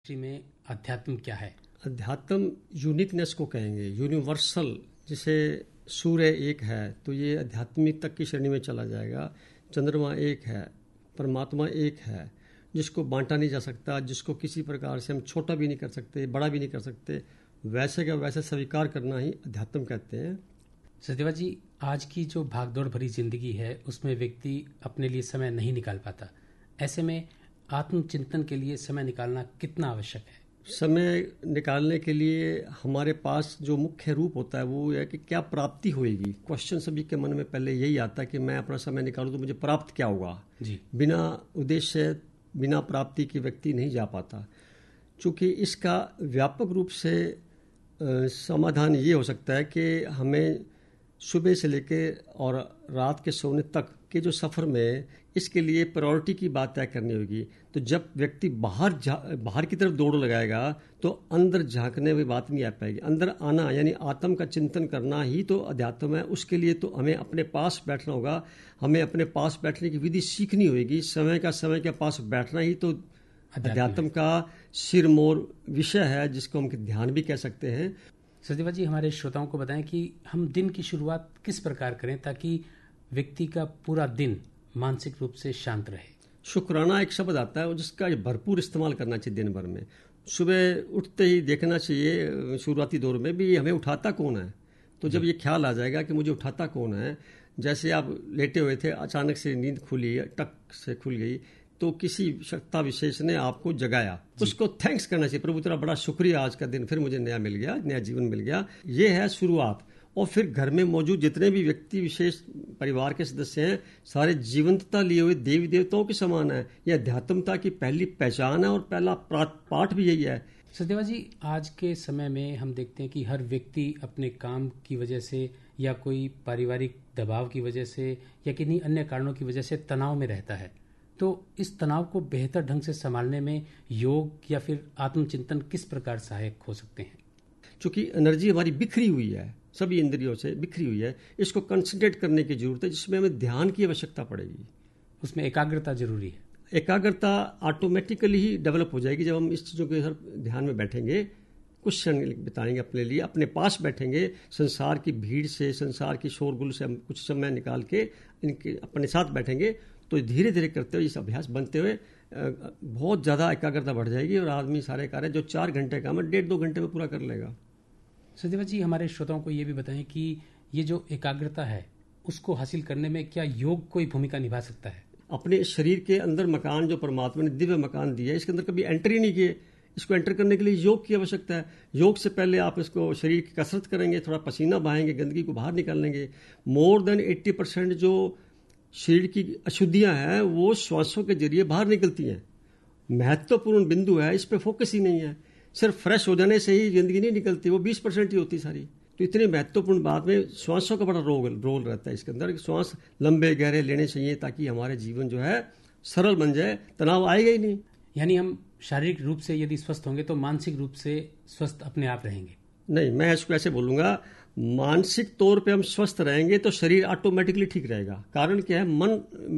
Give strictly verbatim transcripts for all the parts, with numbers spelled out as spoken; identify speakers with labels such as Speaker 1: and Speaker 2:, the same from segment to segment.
Speaker 1: History में अध्यात्म क्या है?
Speaker 2: अध्यात्म यूनिकनेस को कहेंगे, यूनिवर्सल। जिसे सूर्य एक है तो ये आध्यात्मिक तक की श्रेणी में चला जाएगा। चंद्रमा एक है, परमात्मा एक है, जिसको बांटा नहीं जा सकता, जिसको किसी प्रकार से हम छोटा भी नहीं कर सकते, बड़ा भी नहीं कर सकते, वैसे का वैसे स्वीकार करना ही अध्यात्म कहते हैं।
Speaker 1: सचदेवा जी, आज की जो भागदौड़ भरी जिंदगी है उसमें व्यक्ति अपने लिए समय नहीं निकाल पाता। ऐसे में आत्मचिंतन के लिए समय निकालना कितना आवश्यक है?
Speaker 2: समय निकालने के लिए हमारे पास जो मुख्य रूप होता है वो है कि क्या प्राप्ति होएगी। क्वेश्चन सभी के मन में पहले यही आता है कि मैं अपना समय निकालूं तो मुझे प्राप्त क्या होगा
Speaker 1: जी।
Speaker 2: बिना उद्देश्य, बिना प्राप्ति के व्यक्ति नहीं जा पाता। चूँकि इसका व्यापक रूप से आ, समाधान ये हो सकता है कि हमें सुबह से लेकर और रात के सोने तक के जो सफ़र में इसके लिए प्रायोरिटी की बात तय करनी होगी। तो जब व्यक्ति बाहर बाहर की तरफ दौड़ लगाएगा तो अंदर झांकने में बात नहीं आ पाएगी। अंदर आना यानी आत्म का चिंतन करना ही तो अध्यात्म है। उसके लिए तो हमें अपने पास बैठना होगा, हमें अपने पास बैठने की विधि सीखनी होगी। समय का समय के पास बैठना ही तो अध्यात्म का सिरमौर विषय है, जिसको हम ध्यान भी कह सकते हैं।
Speaker 1: सचदेवा जी, हमारे श्रोताओं को बताएं कि हम दिन की शुरुआत किस प्रकार करें ताकि व्यक्ति का पूरा दिन मानसिक रूप से शांत रहे।
Speaker 2: शुक्राना एक शब्द आता है जिसका भरपूर इस्तेमाल करना चाहिए दिन भर में। सुबह उठते ही देखना चाहिए शुरुआती दौर में भी हमें उठाता कौन है। तो जब ये ख्याल आ जाएगा कि मुझे उठाता कौन है, जैसे आप लेटे हुए थे, अचानक से नींद खुली, टक से खुल गई, तो किसी सत्ता विशेष ने आपको जगाया, उसको थैंक्स करना चाहिए। प्रभु तेरा बड़ा शुक्रिया, आज का दिन फिर मुझे नया मिल गया, नया जीवन मिल गया। ये है शुरुआत। और फिर घर में मौजूद जितने भी व्यक्ति विशेष परिवार के सदस्य हैं, सारे जीवंतता लिए हुए देवी देवताओं के समान है। यह अध्यात्मता की पहली पहचान है और पहला पाठ भी यही है।
Speaker 1: सचदेवा जी, आज के समय में हम देखते हैं कि हर व्यक्ति अपने काम की वजह से या कोई पारिवारिक दबाव की वजह से या किन्हीं अन्य कारणों की वजह से तनाव में रहता है। तो इस तनाव को बेहतर ढंग से संभालने में योग या फिर आत्मचिंतन किस प्रकार सहायक हो सकते हैं?
Speaker 2: चूंकि एनर्जी हमारी बिखरी हुई है, सभी इंद्रियों से बिखरी हुई है, इसको कंसंट्रेट करने की जरूरत है, जिसमें हमें ध्यान की आवश्यकता पड़ेगी।
Speaker 1: उसमें एकाग्रता जरूरी है।
Speaker 2: एकाग्रता ऑटोमेटिकली ही डेवलप हो जाएगी जब हम इस चीज़ों के हर ध्यान में बैठेंगे, कुछ क्षण बिताएंगे अपने लिए, अपने पास बैठेंगे, संसार की भीड़ से, संसार की शोरगुल से हम कुछ समय निकाल के इनके अपने साथ बैठेंगे, तो धीरे धीरे करते हुए इस अभ्यास बनते हुए बहुत ज़्यादा एकाग्रता बढ़ जाएगी और आदमी सारे कार्य जो चार घंटे का काम डेढ़ दो घंटे में पूरा कर लेगा।
Speaker 1: सचदेवा जी, हमारे श्रोताओं को ये भी बताएं कि ये जो एकाग्रता है उसको हासिल करने में क्या योग कोई भूमिका निभा सकता है?
Speaker 2: अपने शरीर के अंदर मकान जो परमात्मा ने दिव्य मकान दिया है, इसके अंदर कभी एंट्री नहीं किए, इसको एंटर करने के लिए योग की आवश्यकता है। योग से पहले आप इसको शरीर की कसरत करेंगे, थोड़ा पसीना बहाएंगे, गंदगी को बाहर निकालेंगे। मोर देन एट्टी परसेंट जो शरीर की अशुद्धियां हैं वो श्वासों के जरिए बाहर निकलती हैं। महत्वपूर्ण बिंदु है, इस पे फोकस ही नहीं है। सिर्फ फ्रेश हो जाने से ही जिंदगी नहीं निकलती, वो बीस परसेंट ही होती सारी। तो इतनी महत्वपूर्ण बात में श्वासों का बड़ा रोल रोल रहता है इसके अंदर। श्वास लंबे गहरे लेने चाहिए ताकि हमारे जीवन जो है सरल बन जाए, तनाव आएगा ही नहीं।
Speaker 1: यानी हम शारीरिक रूप से यदि स्वस्थ होंगे तो मानसिक रूप से स्वस्थ अपने आप रहेंगे?
Speaker 2: नहीं, मैं इसको ऐसे बोलूंगा, मानसिक तौर पे हम स्वस्थ रहेंगे तो शरीर ऑटोमेटिकली ठीक रहेगा। कारण क्या है, मन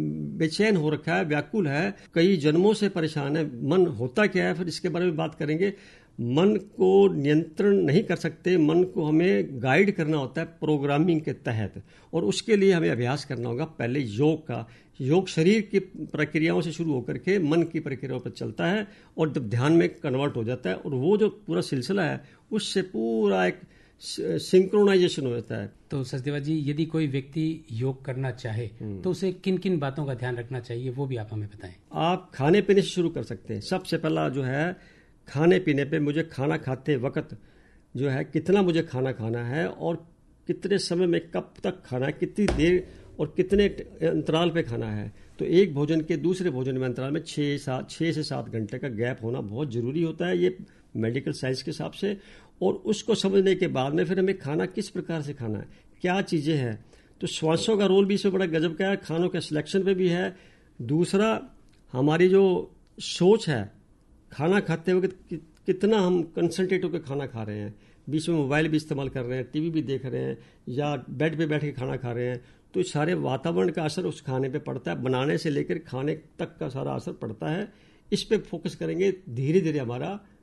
Speaker 2: बेचैन हो रखा है, व्याकुल है, कई जन्मों से परेशान है। मन होता क्या है, फिर इसके बारे में बात करेंगे। मन को नियंत्रण नहीं कर सकते, मन को हमें गाइड करना होता है प्रोग्रामिंग के तहत, और उसके लिए हमें अभ्यास करना होगा पहले योग का। योग शरीर की प्रक्रियाओं से शुरू होकर के मन की प्रक्रियाओं पर चलता है और जब ध्यान में कन्वर्ट हो जाता है, और वो जो पूरा सिलसिला है उससे पूरा एक सिंक्रोनाइजेशन हो जाता है।
Speaker 1: तो सचदेवा जी, यदि कोई व्यक्ति योग करना चाहे तो उसे किन किन बातों का ध्यान रखना चाहिए, वो भी आप हमें बताएं।
Speaker 2: आप खाने पीने से शुरू कर सकते हैं। सबसे पहला जो है, खाने पीने पे मुझे खाना खाते वक्त जो है कितना मुझे खाना खाना है और कितने समय में कब तक खाना है, कितनी देर और कितने अंतराल पे खाना है। तो एक भोजन के दूसरे भोजन में अंतराल में छः सात छः से सात घंटे का गैप होना बहुत ज़रूरी होता है, ये मेडिकल साइंस के हिसाब से। और उसको समझने के बाद में फिर हमें खाना किस प्रकार से खाना है, क्या चीज़ें हैं। तो श्वासों का रोल भी इसमें बड़ा गजब का है, खानों के सिलेक्शन पे भी है। दूसरा, हमारी जो सोच है, खाना खाते वक्त कि, कितना हम कंसंट्रेट होकर खाना खा रहे हैं, बीच में मोबाइल भी इस्तेमाल कर रहे हैं, टीवी भी देख रहे हैं, या बेड पे बैठ के खाना खा रहे हैं, तो सारे वातावरण का असर उस खाने पे पड़ता है। बनाने से लेकर खाने तक का सारा असर पड़ता है। इस पे फोकस करेंगे, धीरे धीरे हमारा